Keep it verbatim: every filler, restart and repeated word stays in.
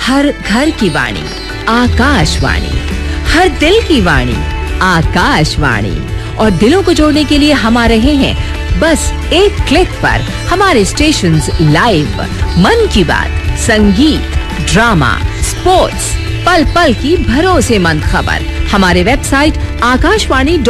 हर घर की वाणी आकाशवाणी, हर दिल की वाणी आकाशवाणी। और दिलों को जोड़ने के लिए हम आ रहे हैं बस एक क्लिक पर। हमारे स्टेशंस लाइव, मन की बात, संगीत, ड्रामा, स्पोर्ट्स, पल पल की भरोसेमंद खबर। हमारे वेबसाइट आकाशवाणी